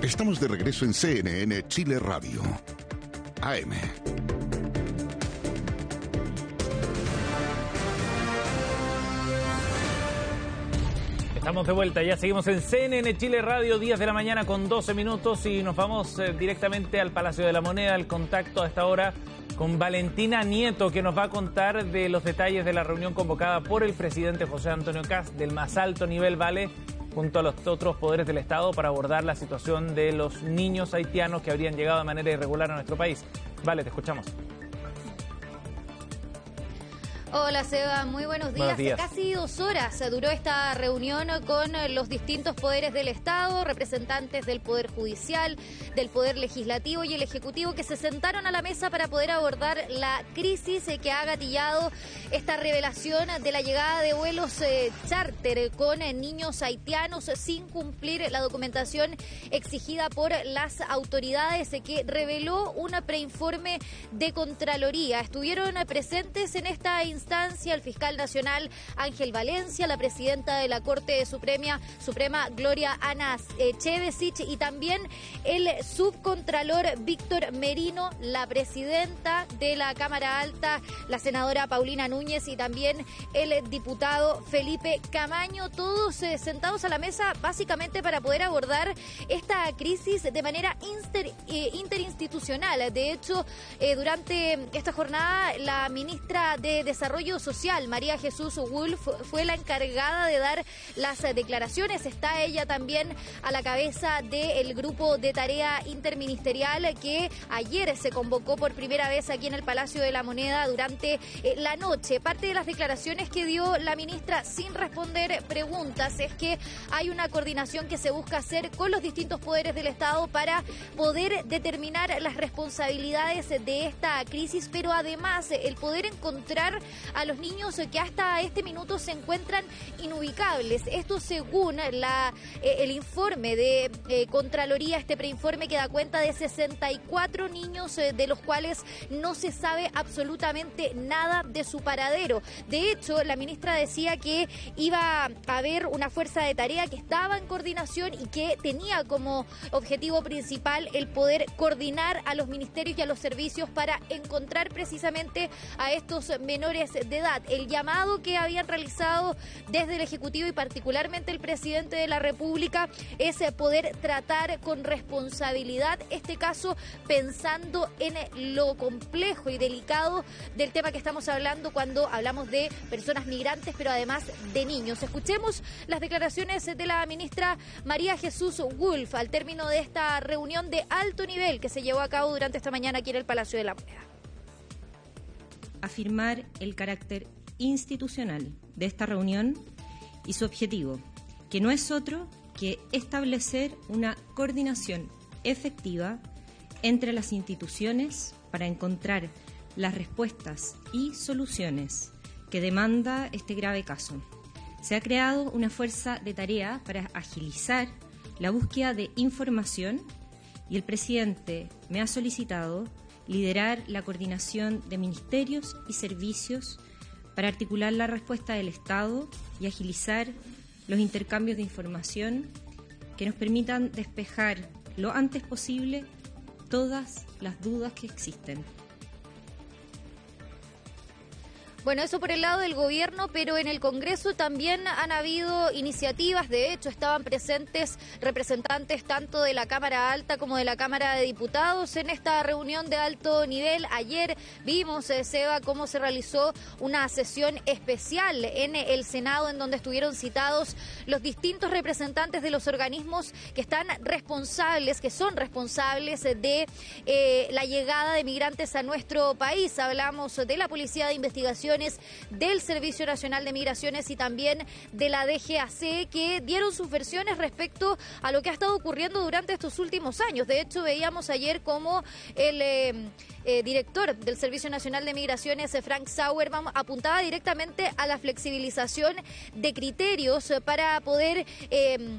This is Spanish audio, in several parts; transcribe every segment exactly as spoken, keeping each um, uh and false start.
Estamos de regreso en C N N Chile Radio. A M. Estamos de vuelta, ya seguimos en C N N Chile Radio, diez de la mañana con doce minutos y nos vamos eh, directamente al Palacio de la Moneda, el contacto a esta hora con Valentina Nieto, que nos va a contar de los detalles de la reunión convocada por el presidente José Antonio Kast del más alto nivel, ¿vale?, junto a los otros poderes del Estado para abordar la situación de los niños haitianos que habrían llegado de manera irregular a nuestro país. Vale, te escuchamos. Hola Seba, muy buenos días. Buenos días. Casi dos horas duró esta reunión con los distintos poderes del Estado, representantes del Poder Judicial, del Poder Legislativo y el Ejecutivo, que se sentaron a la mesa para poder abordar la crisis que ha gatillado esta revelación de la llegada de vuelos eh, charter con eh, niños haitianos sin cumplir la documentación exigida por las autoridades, eh, que reveló un preinforme de Contraloría. Estuvieron eh, presentes en esta instancia el fiscal nacional Ángel Valencia, la presidenta de la Corte Suprema, Suprema Gloria Ana Chevesich, y también el subcontralor Víctor Merino, la presidenta de la Cámara Alta, la senadora Paulina Núñez, y también el diputado Felipe Camaño, todos eh, sentados a la mesa básicamente para poder abordar esta crisis de manera inter, eh, interinstitucional. De hecho, eh, durante esta jornada, la ministra de Desarrollo Social, María Jesús Wolf, fue la encargada de dar las declaraciones. Está ella también a la cabeza del grupo de tarea interministerial que ayer se convocó por primera vez aquí en el Palacio de la Moneda durante eh, la noche. Parte de las declaraciones que dio la ministra sin responder preguntas es que hay una coordinación que se busca hacer con los distintos poderes del Estado para poder determinar las responsabilidades de esta crisis, pero además el poder encontrar a los niños que hasta este minuto se encuentran inubicables. Esto según la, eh, el informe de eh, Contraloría, este preinforme que da cuenta de sesenta y cuatro niños eh, de los cuales no se sabe absolutamente nada de su paradero. De hecho, la ministra decía que iba a haber una fuerza de tarea que estaba en coordinación y que tenía como objetivo principal el poder coordinar a los ministerios y a los servicios para encontrar precisamente a estos menores de edad. El llamado que habían realizado desde el Ejecutivo y particularmente el presidente de la República es poder tratar con responsabilidad este caso, pensando en lo complejo y delicado del tema que estamos hablando cuando hablamos de personas migrantes, pero además de niños. Escuchemos las declaraciones de la ministra María Jesús Wolf al término de esta reunión de alto nivel que se llevó a cabo durante esta mañana aquí en el Palacio de la Moneda. Afirmar el carácter institucional de esta reunión y su objetivo, que no es otro que establecer una coordinación efectiva entre las instituciones para encontrar las respuestas y soluciones que demanda este grave caso. Se ha creado una fuerza de tarea para agilizar la búsqueda de información y el presidente me ha solicitado liderar la coordinación de ministerios y servicios para articular la respuesta del Estado y agilizar los intercambios de información que nos permitan despejar lo antes posible todas las dudas que existen. Bueno, eso por el lado del gobierno, pero en el Congreso también han habido iniciativas. De hecho, estaban presentes representantes tanto de la Cámara Alta como de la Cámara de Diputados en esta reunión de alto nivel. Ayer vimos, eh, Seba, cómo se realizó una sesión especial en el Senado, en donde estuvieron citados los distintos representantes de los organismos que están responsables, que son responsables de eh, la llegada de migrantes a nuestro país. Hablamos de la Policía de Investigación, del Servicio Nacional de Migraciones y también de la D G A C, que dieron sus versiones respecto a lo que ha estado ocurriendo durante estos últimos años. De hecho, veíamos ayer cómo el eh, eh, director del Servicio Nacional de Migraciones, Frank Sauerbaum, apuntaba directamente a la flexibilización de criterios para poder Eh,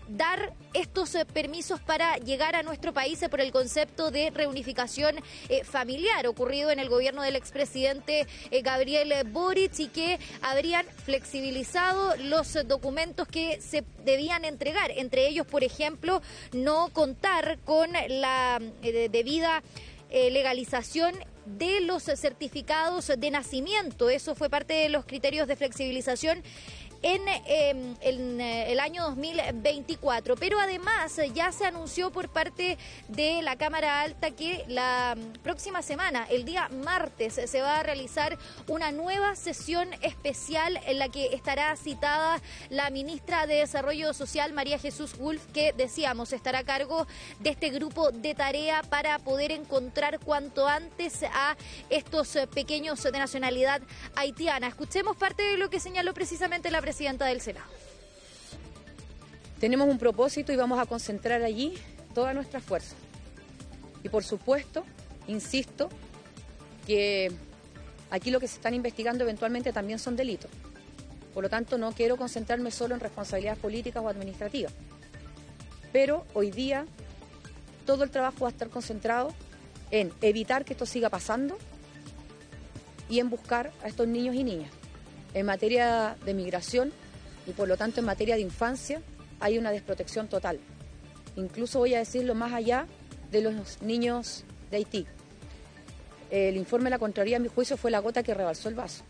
dar estos eh, permisos para llegar a nuestro país eh, por el concepto de reunificación eh, familiar ocurrido en el gobierno del expresidente eh, Gabriel Boric, y que habrían flexibilizado los eh, documentos que se debían entregar, entre ellos, por ejemplo, no contar con la eh, debida eh, legalización de los certificados de nacimiento. Eso fue parte de los criterios de flexibilización en, eh, en eh, el año dos mil veinticuatro. Pero además eh, ya se anunció por parte de la Cámara Alta que la próxima semana, el día martes, se va a realizar una nueva sesión especial en la que estará citada la ministra de Desarrollo Social, María Jesús Wolf, que decíamos estará a cargo de este grupo de tarea para poder encontrar cuanto antes a estos eh, pequeños de nacionalidad haitiana. Escuchemos parte de lo que señaló precisamente la presidenta presidenta del Senado. Tenemos un propósito y vamos a concentrar allí toda nuestra fuerza. Y por supuesto, insisto, que aquí lo que se están investigando eventualmente también son delitos. Por lo tanto, no quiero concentrarme solo en responsabilidades políticas o administrativas. Pero hoy día todo el trabajo va a estar concentrado en evitar que esto siga pasando y en buscar a estos niños y niñas. En materia de migración y por lo tanto en materia de infancia hay una desprotección total. Incluso voy a decirlo más allá de los niños de Haití. El informe de la Contraloría, a mi juicio, fue la gota que rebalsó el vaso.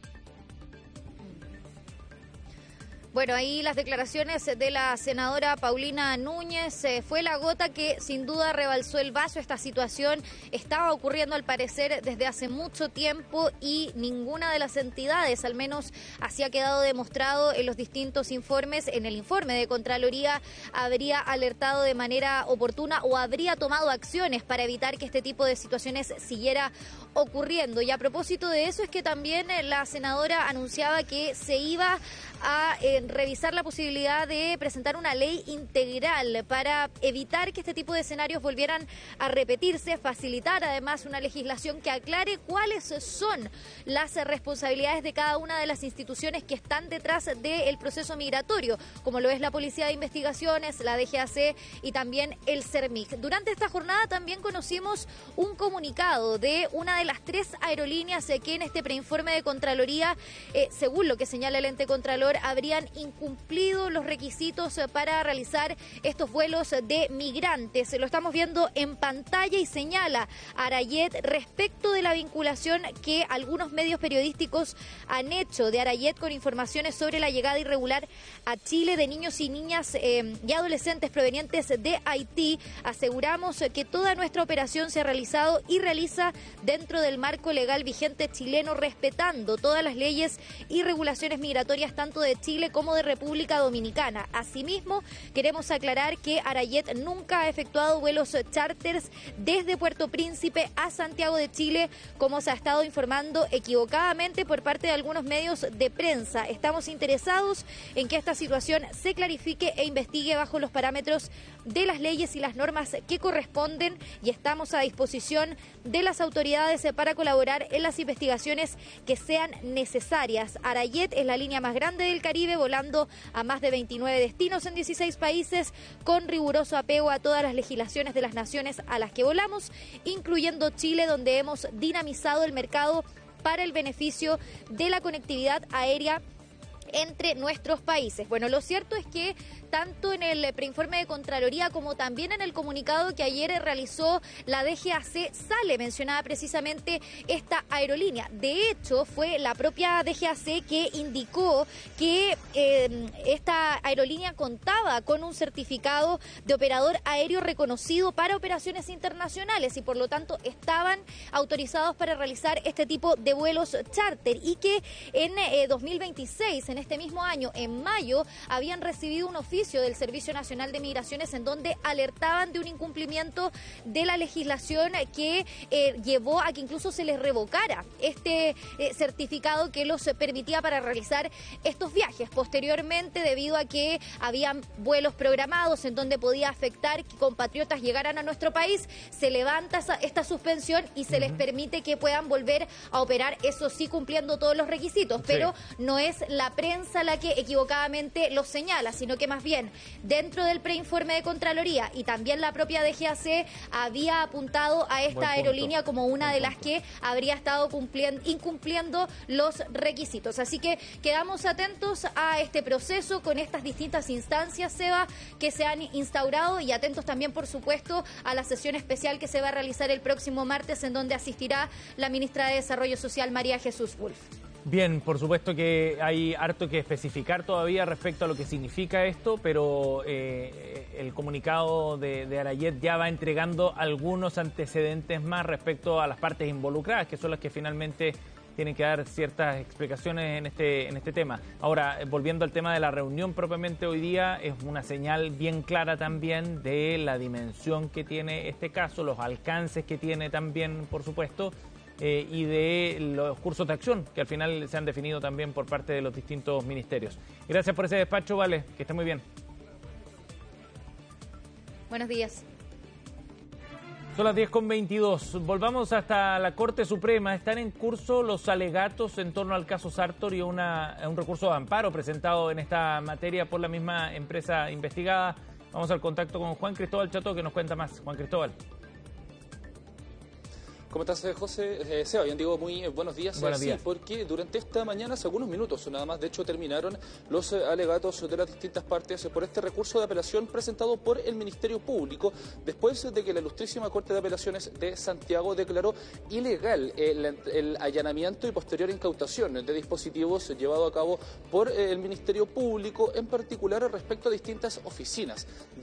Bueno, ahí las declaraciones de la senadora Paulina Núñez. Eh, fue la gota que sin duda rebalsó el vaso. Esta situación estaba ocurriendo al parecer desde hace mucho tiempo y ninguna de las entidades, al menos así ha quedado demostrado en los distintos informes, en el informe de Contraloría, habría alertado de manera oportuna o habría tomado acciones para evitar que este tipo de situaciones siguiera ocurriendo. Y a propósito de eso es que también eh, la senadora anunciaba que se iba a eh, revisar la posibilidad de presentar una ley integral para evitar que este tipo de escenarios volvieran a repetirse, facilitar además una legislación que aclare cuáles son las responsabilidades de cada una de las instituciones que están detrás del proceso migratorio, como lo es la Policía de Investigaciones, la D G A C y también el CERMIC. Durante esta jornada también conocimos un comunicado de una de las tres aerolíneas que en este preinforme de Contraloría, eh, según lo que señala el ente Contralor, habrían incumplido los requisitos para realizar estos vuelos de migrantes. Lo estamos viendo en pantalla y señala Arayet respecto de la vinculación que algunos medios periodísticos han hecho de Arayet con informaciones sobre la llegada irregular a Chile de niños y niñas eh, y adolescentes provenientes de Haití. Aseguramos que toda nuestra operación se ha realizado y realiza dentro del marco legal vigente chileno, respetando todas las leyes y regulaciones migratorias tanto de Chile como de República Dominicana. Asimismo, queremos aclarar que Arayet nunca ha efectuado vuelos charters desde Puerto Príncipe a Santiago de Chile, como se ha estado informando equivocadamente por parte de algunos medios de prensa. Estamos interesados en que esta situación se clarifique e investigue bajo los parámetros de las leyes y las normas que corresponden, y estamos a disposición de las autoridades para colaborar en las investigaciones que sean necesarias. Arayet es la línea más grande del Caribe, volando a más de veintinueve destinos en dieciséis países, con riguroso apego a todas las legislaciones de las naciones a las que volamos, incluyendo Chile, donde hemos dinamizado el mercado para el beneficio de la conectividad aérea entre nuestros países. Bueno, lo cierto es que tanto en el preinforme de Contraloría como también en el comunicado que ayer realizó la D G A C sale mencionada precisamente esta aerolínea. De hecho, fue la propia D G A C que indicó que eh, esta aerolínea contaba con un certificado de operador aéreo reconocido para operaciones internacionales y por lo tanto estaban autorizados para realizar este tipo de vuelos charter, y que en eh, dos mil veintiséis, en este mismo año, en mayo, habían recibido un oficio del Servicio Nacional de Migraciones en donde alertaban de un incumplimiento de la legislación que eh, llevó a que incluso se les revocara este eh, certificado que los permitía para realizar estos viajes. Posteriormente, debido a que habían vuelos programados en donde podía afectar que compatriotas llegaran a nuestro país, se levanta esta suspensión y se uh-huh. les permite que puedan volver a operar, eso sí cumpliendo todos los requisitos, pero sí. no es la prensa la que equivocadamente los señala, sino que más bien bien, dentro del preinforme de Contraloría y también la propia D G A C había apuntado a esta aerolínea como una de las que habría estado cumpliendo, incumpliendo los requisitos. Así que quedamos atentos a este proceso con estas distintas instancias, Seba, que se han instaurado, y atentos también, por supuesto, a la sesión especial que se va a realizar el próximo martes, en donde asistirá la ministra de Desarrollo Social, María Jesús Wolf. Bien, por supuesto que hay harto que especificar todavía respecto a lo que significa esto, pero eh, el comunicado de, de Arayet ya va entregando algunos antecedentes más respecto a las partes involucradas, que son las que finalmente tienen que dar ciertas explicaciones en este, en este tema. Ahora, volviendo al tema de la reunión propiamente hoy día, es una señal bien clara también de la dimensión que tiene este caso, los alcances que tiene también, por supuesto, Eh, y de los cursos de acción que al final se han definido también por parte de los distintos ministerios. Gracias por ese despacho, Vale, que esté muy bien. Buenos días. Son las diez con veintidós. Volvamos hasta la Corte Suprema. Están en curso los alegatos en torno al caso Sartor y una, un recurso de amparo presentado en esta materia por la misma empresa investigada. Vamos al contacto con Juan Cristóbal Chato, que nos cuenta más. Juan Cristóbal. ¿Cómo estás, José? Eh, Seba, bien digo, muy eh, buenos días. Buenos días. Sí, porque durante esta mañana, hace algunos minutos nada más, de hecho, terminaron los eh, alegatos de las distintas partes eh, por este recurso de apelación presentado por el Ministerio Público, después de que la Ilustrísima Corte de Apelaciones de Santiago declaró ilegal el, el allanamiento y posterior incautación de dispositivos llevado a cabo por eh, el Ministerio Público, en particular respecto a distintas oficinas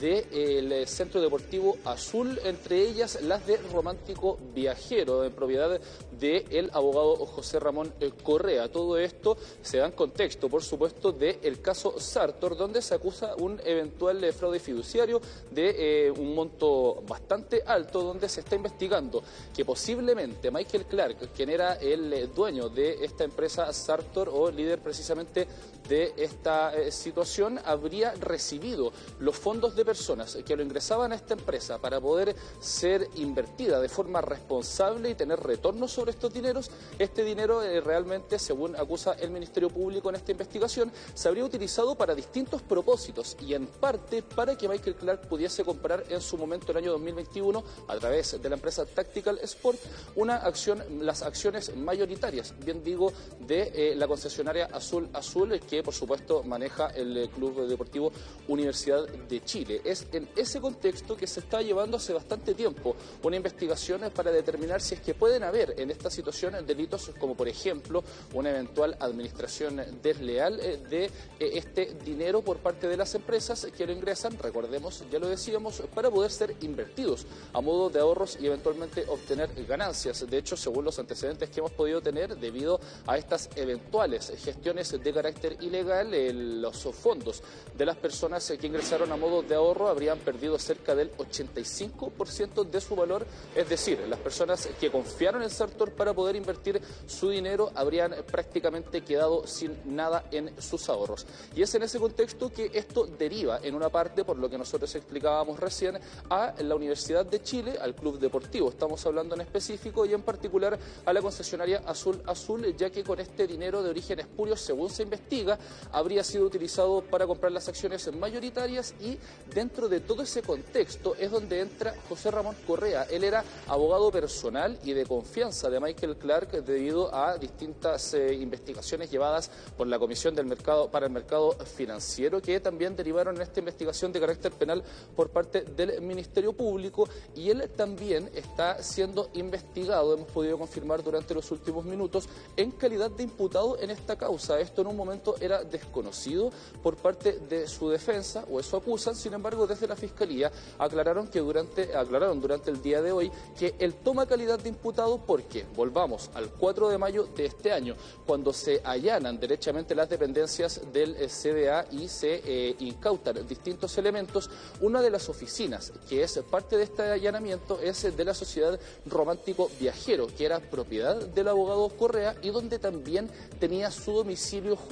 del eh, Centro Deportivo Azul, entre ellas las de Romántico Viajero, en propiedad del abogado José Ramón Correa. Todo esto se da en contexto, por supuesto, del caso Sartor, donde se acusa un eventual fraude fiduciario de eh, un monto bastante alto, donde se está investigando que posiblemente Michael Clark, quien era el dueño de esta empresa Sartor o líder precisamente de esta eh, situación, habría recibido los fondos de personas que lo ingresaban a esta empresa para poder ser invertida de forma responsable y tener retorno sobre estos dineros. Este dinero eh, realmente, según acusa el Ministerio Público en esta investigación, se habría utilizado para distintos propósitos y en parte para que Michael Clark pudiese comprar en su momento, el año dos mil veintiuno, a través de la empresa Tactical Sport, una acción, las acciones mayoritarias, bien digo, de eh, la concesionaria Azul Azul, que por supuesto maneja el eh, Club Deportivo Universidad de Chile. Es en ese contexto que se está llevando hace bastante tiempo una investigación para determinar si es que pueden haber en esta situación delitos como, por ejemplo, una eventual administración desleal de este dinero por parte de las empresas que lo ingresan, recordemos, ya lo decíamos, para poder ser invertidos a modo de ahorros y eventualmente obtener ganancias. De hecho, según los antecedentes que hemos podido tener, debido a estas eventuales gestiones de carácter ilegal, los fondos de las personas que ingresaron a modo de ahorro habrían perdido cerca del ochenta y cinco por ciento de su valor, es decir, las personas que confiaron en Sartor para poder invertir su dinero habrían prácticamente quedado sin nada en sus ahorros. Y es en ese contexto que esto deriva en una parte, por lo que nosotros explicábamos recién, a la Universidad de Chile, al Club Deportivo. Estamos hablando en específico y en particular a la concesionaria Azul Azul, ya que con este dinero de origen espurio, según se investiga, habría sido utilizado para comprar las acciones mayoritarias, y dentro de todo ese contexto es donde entra José Ramón Correa. Él era abogado personal y de confianza de Michael Clark debido a distintas eh, investigaciones llevadas por la Comisión del Mercado para el Mercado Financiero, que también derivaron en esta investigación de carácter penal por parte del Ministerio Público, y él también está siendo investigado, hemos podido confirmar durante los últimos minutos, en calidad de imputado en esta causa. Esto en un momento era desconocido por parte de su defensa, o eso acusan. Sin embargo, desde la Fiscalía aclararon que durante aclararon durante el día de hoy que él toma calidad de imputado porque, volvamos al cuatro de mayo de este año, cuando se allanan derechamente las dependencias del C D A y se eh, incautan distintos elementos, una de las oficinas que es parte de este allanamiento es de la sociedad Romántico Viajero, que era propiedad del abogado Correa y donde también tenía su domicilio jurídico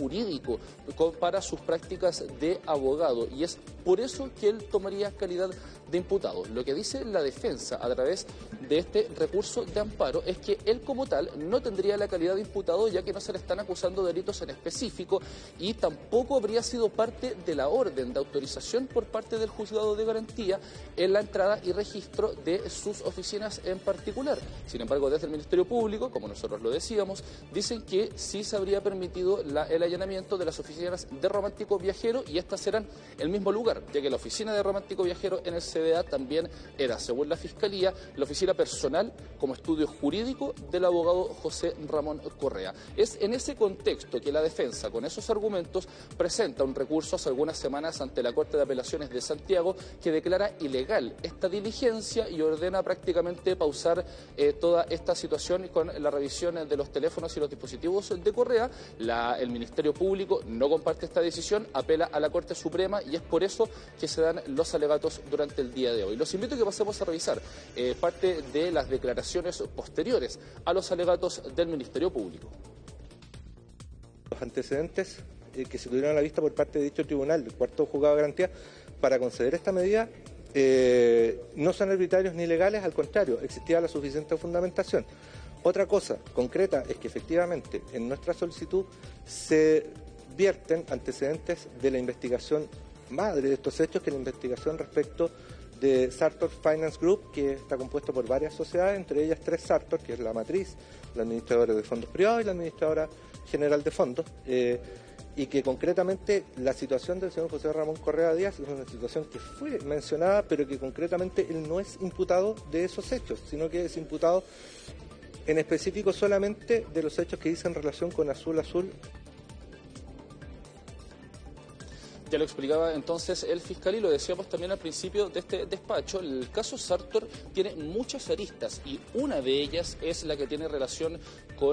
ético para sus prácticas de abogado, y es por eso que él tomaría calidad de imputado. Lo que dice la defensa a través de este recurso de amparo es que él como tal no tendría la calidad de imputado, ya que no se le están acusando de delitos en específico y tampoco habría sido parte de la orden de autorización por parte del juzgado de garantía en la entrada y registro de sus oficinas en particular. Sin embargo, desde el Ministerio Público, como nosotros lo decíamos, dicen que sí se habría permitido la, el allanamiento de las oficinas de Romántico Viajero, y estas serán el mismo lugar, ya que la oficina de Romántico Viajero en el C D A también era, según la Fiscalía, la oficina personal como estudio jurídico del abogado José Ramón Correa. Es en ese contexto que la defensa, con esos argumentos, presenta un recurso hace algunas semanas ante la Corte de Apelaciones de Santiago que declara ilegal esta diligencia y ordena prácticamente pausar eh, toda esta situación con la revisión de los teléfonos y los dispositivos de Correa. La, el Ministerio Público no comparte esta decisión, apela a la Corte Suprema, y es por eso que se dan los alegatos durante el día de hoy. Los invito a que pasemos a revisar eh, parte de las declaraciones posteriores a los alegatos del Ministerio Público. Los antecedentes eh, que se tuvieron a la vista por parte de dicho tribunal, del cuarto juzgado de garantía, para conceder esta medida eh, no son arbitrarios ni legales, al contrario, existía la suficiente fundamentación. Otra cosa concreta es que efectivamente en nuestra solicitud se vierten antecedentes de la investigación madre de estos hechos, que es la investigación respecto de Sartor Finance Group, que está compuesto por varias sociedades, entre ellas tres Sartor, que es la matriz, la administradora de fondos privados y la administradora general de fondos, eh, y que concretamente la situación del señor José Ramón Correa Díaz es una situación que fue mencionada, pero que concretamente él no es imputado de esos hechos, sino que es imputado en específico solamente de los hechos que dicen relación con Azul Azul. Ya lo explicaba entonces el fiscal y lo decíamos también al principio de este despacho. El caso Sartor tiene muchas aristas y una de ellas es la que tiene relación